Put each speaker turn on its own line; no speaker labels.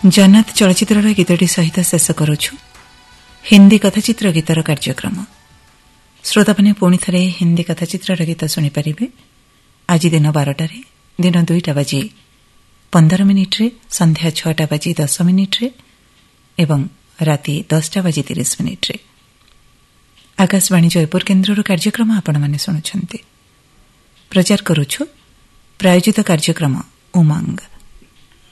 ଜନ୍ନତ ଚଳଚ୍ଚିତ୍ରର ଗୀତଟି ସହିତ ଶେଷ କରୁଛୁ ହିନ୍ଦୀ କଥାଚିତ୍ର ଗୀତର କାର୍ଯ୍ୟକ୍ରମ। ଶ୍ରୋତାମାନେ ପୁଣି ଥରେ ହିନ୍ଦୀ କଥାଚିତ୍ରର ଗୀତ ଶୁଣିପାରିବେ ଆଜି ଦିନ 12ଟାରେ, ଦିନ 2ଟା ବାଜି 15 ମିନିଟ୍ରେ, ସନ୍ଧ୍ୟା 6ଟା ବାଜି 10 ମିନିଟ୍ରେ ଏବଂ ରାତି 10ଟା ବାଜି 30 ମିନିଟ୍ରେ। ଆକାଶବାଣୀ ଜୟପୁର କେନ୍ଦ୍ରରୁ କାର୍ଯ୍ୟକ୍ରମ ଆପଣମାନେ ଶୁଣୁଛନ୍ତି। ପ୍ରଚାର କରୁଛୁ ପ୍ରାୟୋଜିତ କାର୍ଯ୍ୟକ୍ରମ ଉମଙ୍ଗ।